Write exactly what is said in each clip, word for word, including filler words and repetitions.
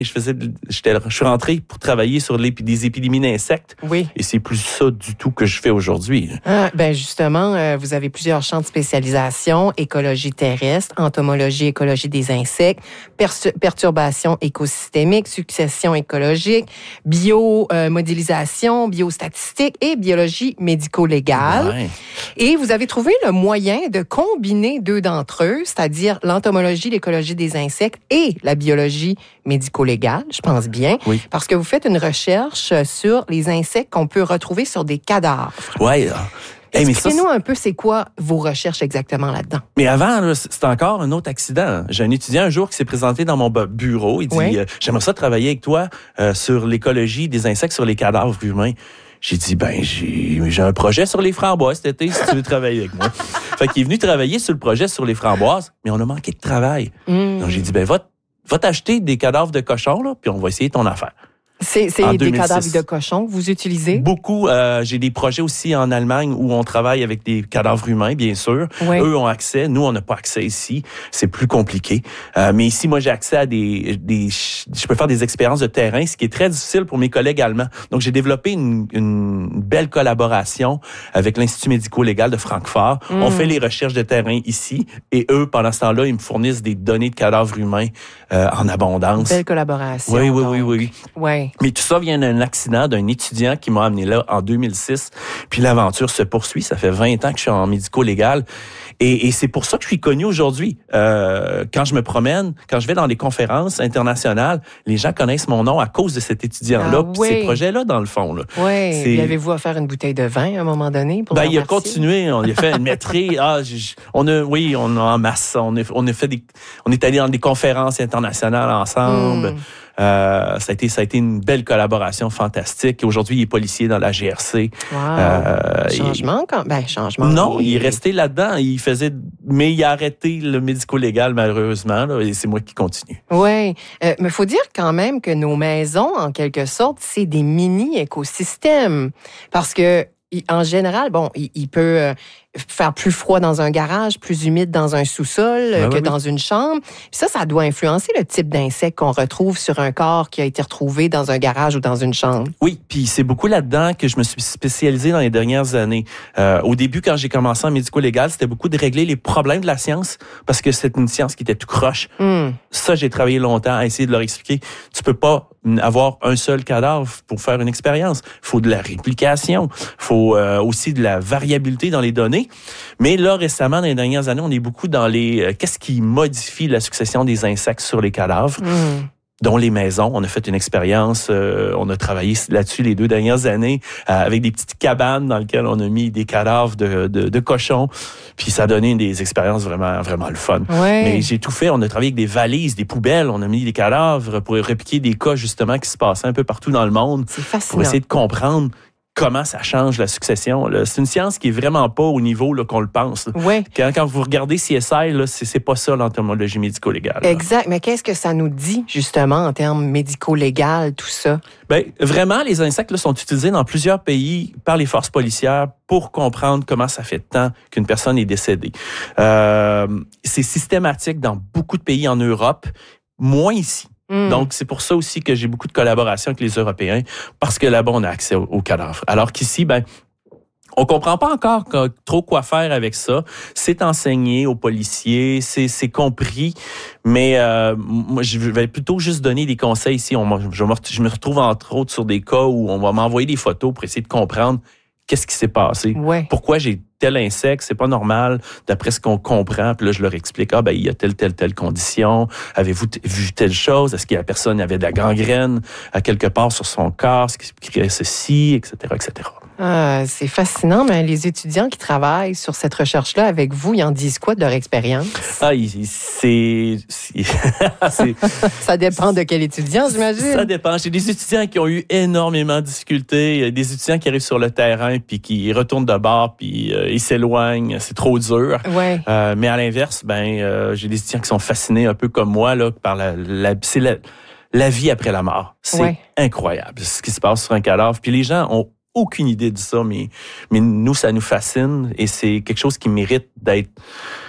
Je faisais, j'étais, je suis rentré pour travailler sur les, des épidémies d'insectes. Oui. Et c'est plus ça du tout que je fais aujourd'hui. Ah, ben justement, euh, vous avez plusieurs champs de spécialisation: écologie terrestre, entomologie, écologie des insectes, per- perturbations écosystémiques, succession écologique, biomodélisation, biostatistique et biologie médico-légale. Ouais. Et vous avez trouvé le moyen de combiner deux d'entre eux, c'est-à-dire l'entomologie, l'écologie des insectes et la biologie médico-légale, je pense bien, Oui. parce que vous faites une recherche sur les insectes qu'on peut retrouver sur des cadavres. Ouais. Hey, mais Expliquez-nous ça, un peu c'est quoi vos recherches exactement là-dedans. mais avant, là, c'était encore un autre accident. J'ai un étudiant un jour qui s'est présenté dans mon bureau. Il dit, Oui. euh, j'aimerais ça travailler avec toi euh, sur l'écologie des insectes sur les cadavres humains. J'ai dit, ben, j'ai, j'ai un projet sur les framboises cet été, si tu veux travailler avec moi. Fait qu'il est venu travailler sur le projet sur les framboises, mais on a manqué de travail. Mmh. Donc, j'ai dit, ben, va, va t'acheter des cadavres de cochons, là, puis on va essayer ton affaire. C'est, c'est En des deux mille six. cadavres de cochons que vous utilisez? Beaucoup. Euh, j'ai des projets aussi en Allemagne où on travaille avec des cadavres humains, bien sûr. Oui. Eux ont accès. Nous, on n'a pas accès ici. C'est plus compliqué. Euh, mais ici, moi, j'ai accès à des, des... Je peux faire des expériences de terrain, ce qui est très difficile pour mes collègues allemands. Donc, j'ai développé une, une belle collaboration avec l'Institut médico-légal de Francfort. Mm. On fait les recherches de terrain ici. Et eux, pendant ce temps-là, ils me fournissent des données de cadavres humains euh, en abondance. Belle collaboration. Oui, oui, donc. oui, oui. Oui. Mais tout ça vient d'un accident d'un étudiant qui m'a amené là en deux mille six. Puis l'aventure se poursuit. Ça fait vingt ans que je suis en médico-légal. Et, et c'est pour ça que je suis connu aujourd'hui. Euh, quand je me promène, quand je vais dans des conférences internationales, les gens connaissent mon nom à cause de cet étudiant-là, Ah, puis oui. ces projets-là, dans le fond. Là. Oui. C'est... Puis avez-vous offert une bouteille de vin à un moment donné pour Ben, le il a remercier? continué. On a fait une maîtrise. Ah, j- on a, oui, on a en masse. On a, on a fait des, on est allé dans des conférences internationales ensemble. Mm. Euh, ça a été, ça a été une belle collaboration fantastique. Aujourd'hui, il est policier dans la G R C. Wow. Euh, changement, quand ben changement. Non, il est resté là-dedans. Il faisait, mais il a arrêté le médico-légal malheureusement. Là, et c'est moi qui continue. Oui, euh, mais il faut dire quand même que nos maisons, en quelque sorte, c'est des mini-écosystèmes. Parce que, en général, bon, il, il peut euh, faire plus froid dans un garage, plus humide dans un sous-sol euh, Ouais, que ouais, dans une chambre. Puis ça, ça doit influencer le type d'insecte qu'on retrouve sur un corps qui a été retrouvé dans un garage ou dans une chambre. Oui, puis c'est beaucoup là-dedans que je me suis spécialisé dans les dernières années. Euh, au début, quand j'ai commencé en médico-légal, c'était beaucoup de régler les problèmes de la science parce que c'est une science qui était tout croche. Mm. Ça, j'ai travaillé longtemps à essayer de leur expliquer. Tu peux pas avoir un seul cadavre pour faire une expérience. Il faut de la réplication. Il faut euh, aussi de la variabilité dans les données. Mais là, récemment, dans les dernières années, on est beaucoup dans les... Euh, qu'est-ce qui modifie la succession des insectes sur les cadavres? Mm. Dont les maisons. On a fait une expérience, euh, on a travaillé là-dessus les deux dernières années euh, avec des petites cabanes dans lesquelles on a mis des cadavres de, de, de cochons. Puis ça a donné des expériences vraiment, vraiment le fun. Ouais. Mais j'ai tout fait. On a travaillé avec des valises, des poubelles. On a mis des cadavres pour répliquer des cas justement qui se passaient un peu partout dans le monde. C'est fascinant. Pour essayer de comprendre comment ça change la succession. Là. C'est une science qui est vraiment pas au niveau là, qu'on le pense. Oui. Quand, quand vous regardez C S I, là, c'est, c'est pas ça l'entomologie médico-légale. Là. Exact. Mais qu'est-ce que ça nous dit, justement, en termes médico-légal, tout ça? Ben, vraiment, les insectes là, sont utilisés dans plusieurs pays par les forces policières pour comprendre comment ça fait de temps qu'une personne est décédée. Euh, c'est systématique dans beaucoup de pays en Europe, moins ici. Mm. Donc, c'est pour ça aussi que j'ai beaucoup de collaboration avec les Européens, parce que là-bas, on a accès aux, aux cadavres. Alors qu'ici, ben, on comprend pas encore trop quoi faire avec ça. C'est enseigné aux policiers, c'est, c'est compris, mais euh, moi, je vais plutôt juste donner des conseils ici. On, je, me, je me retrouve entre autres sur des cas où on va m'envoyer des photos pour essayer de comprendre qu'est-ce qui s'est passé. Ouais. Pourquoi j'ai tel insecte, c'est pas normal, d'après ce qu'on comprend. Puis là, je leur explique, ah ben il y a telle, telle, telle condition. Avez-vous t- vu telle chose? Est-ce que la personne avait de la gangrène à quelque part sur son corps? Ce qui crée ceci, et cetera, et cetera. Ah, c'est fascinant, mais les étudiants qui travaillent sur cette recherche-là avec vous, ils en disent quoi de leur expérience? Ah, c'est... c'est, c'est Ça dépend de quel étudiant, j'imagine. Ça dépend. J'ai des étudiants qui ont eu énormément de difficultés. Il y a des étudiants qui arrivent sur le terrain puis qui retournent de bord puis euh, ils s'éloignent. C'est trop dur. Ouais. Euh, mais à l'inverse, ben euh, j'ai des étudiants qui sont fascinés un peu comme moi là par la, la c'est la, la vie après la mort. C'est ouais. incroyable ce qui se passe sur un cadavre. Puis les gens ont aucune idée de ça, mais mais nous ça nous fascine et c'est quelque chose qui mérite d'être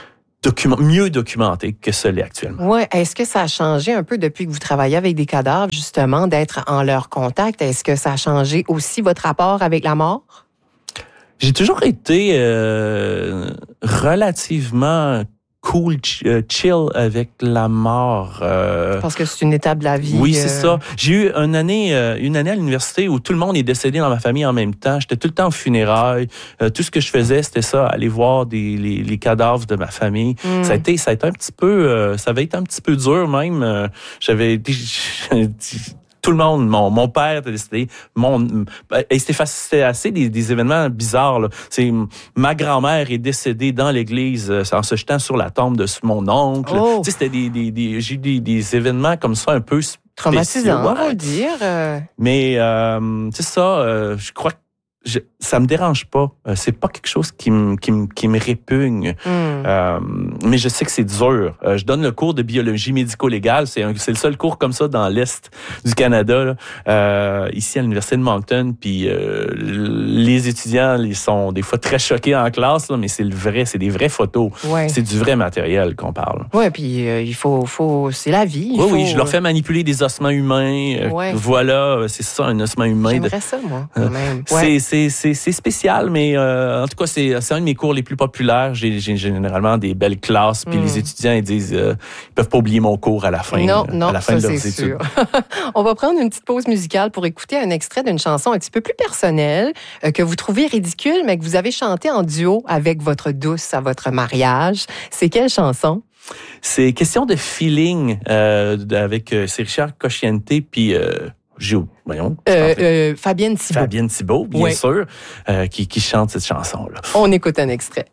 document, mieux documenté que ce l'est actuellement. Ouais. Est-ce que ça a changé un peu depuis que vous travaillez avec des cadavres, justement, d'être en leur contact? Est-ce que ça a changé aussi votre rapport avec la mort? J'ai toujours été euh, relativement cool, chill avec la mort. Euh, Parce que c'est une étape de la vie. Oui, c'est euh... ça. J'ai eu une année, euh, une année à l'université où tout le monde est décédé dans ma famille en même temps. J'étais tout le temps aux funérailles. Euh, tout ce que je faisais, c'était ça, aller voir des, les, les cadavres de ma famille. Mm. Ça a été, ça a été un petit peu, euh, ça avait été un petit peu dur même. Euh, j'avais été... Tout le monde, mon, mon père était décédé, mon, et c'était, c'était assez des, des événements bizarres, là. C'est, ma grand-mère est décédée dans l'église euh, en se jetant sur la tombe de mon oncle. Oh. Tu sais, c'était des, des, des, j'ai eu des, des événements comme ça un peu traumatisants, on va le dire. Euh... Mais, euh, c'est ça, euh, je crois que Je, ça me dérange pas. Euh, c'est pas quelque chose qui me qui me qui me répugne. Mm. Euh, mais je sais que c'est dur. Euh, je donne le cours de biologie médico-légale. C'est un, c'est le seul cours comme ça dans l'est du Canada, là, euh, ici à l'université de Moncton. Puis euh, les étudiants, ils sont des fois très choqués en classe, là, mais c'est le vrai, c'est des vraies photos. Ouais. C'est du vrai matériel qu'on parle. Ouais, puis euh, il faut faut c'est la vie. Il oui, faut... oui, je leur fais manipuler des ossements humains. Euh, ouais. Voilà, c'est ça, un ossement humain. J'aimerais de... ça, moi, quand même. Ouais. C'est C'est, c'est, c'est spécial, mais euh, en tout cas, c'est, c'est un de mes cours les plus populaires. J'ai, j'ai généralement des belles classes, puis mm. les étudiants, ils disent, euh, ils peuvent pas oublier mon cours à la fin, non, euh, non, à la fin ça, de leurs c'est études. Sûr. On va prendre une petite pause musicale pour écouter un extrait d'une chanson un petit peu plus personnelle euh, que vous trouvez ridicule, mais que vous avez chanté en duo avec votre douce à votre mariage. C'est quelle chanson? C'est question de feeling euh, avec euh, c'est Richard Cocciante, puis euh, Gio, voyons. Euh, euh, Fabienne Thibault. Fabienne Thibault, bien ouais. sûr, euh, qui, qui chante cette chanson-là. On écoute un extrait.